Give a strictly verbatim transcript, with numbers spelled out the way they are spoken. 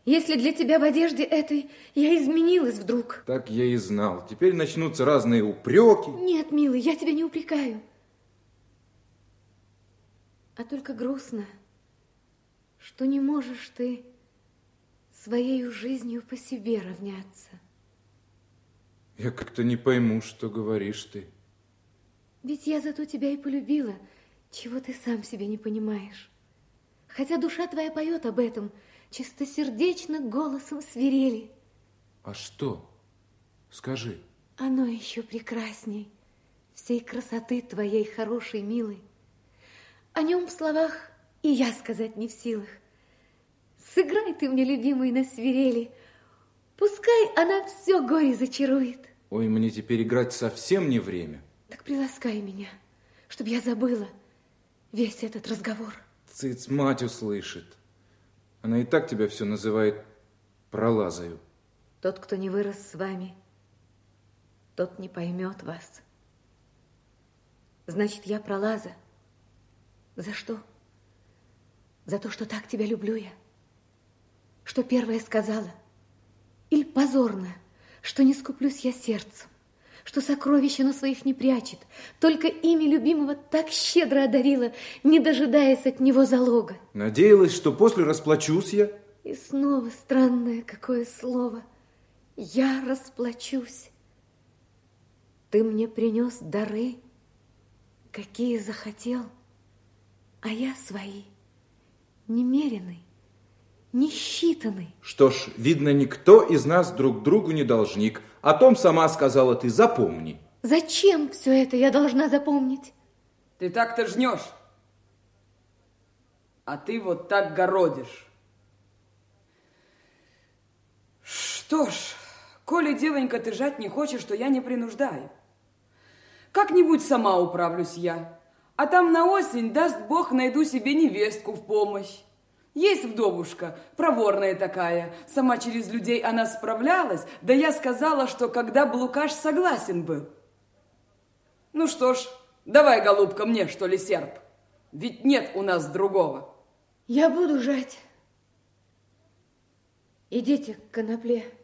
Если для тебя в одежде этой я изменилась вдруг. Так я и знал. Теперь начнутся разные упреки. Нет, милый, я тебя не упрекаю. А только грустно, что не можешь ты своей жизнью по себе равняться. Я как-то не пойму, что говоришь ты. Ведь я зато тебя и полюбила, чего ты сам себе не понимаешь. Хотя душа твоя поет об этом, чистосердечно голосом свирели. А что? Скажи. Оно еще прекрасней всей красоты твоей хорошей, милой. О нем в словах и я сказать не в силах. Сыграй ты мне, любимый, на свирели, пускай она все горе зачарует. Ой, мне теперь играть совсем не время. Так приласкай меня, чтобы я забыла весь этот разговор. Цыц, мать услышит. Она и так тебя все называет пролазою. Тот, кто не вырос с вами, тот не поймет вас. Значит, я пролаза. За что? За то, что так тебя люблю я. Что первое сказала? Или позорно, что не скуплюсь я сердцем, что сокровища на своих не прячет, только имя любимого так щедро одарила, не дожидаясь от него залога. Надеялась, что после расплачусь я. И снова странное какое слово. Я расплачусь. Ты мне принес дары, какие захотел, а я свои, немеренный, не считанный. Что ж, видно, никто из нас друг другу не должник. О том сама сказала ты, запомни. Зачем все это я должна запомнить? Ты так-то жнешь, а ты вот так городишь. Что ж, коли, девонька, ты жать не хочешь, то я не принуждаю. Как-нибудь сама управлюсь я, а там на осень, даст Бог, найду себе невестку в помощь. Есть вдовушка, проворная такая, сама через людей она справлялась, да я сказала, что когда бы Лукаш согласен был. Ну что ж, давай, голубка, мне, что ли, серп, ведь нет у нас другого. Я буду жать. Идите к конопле.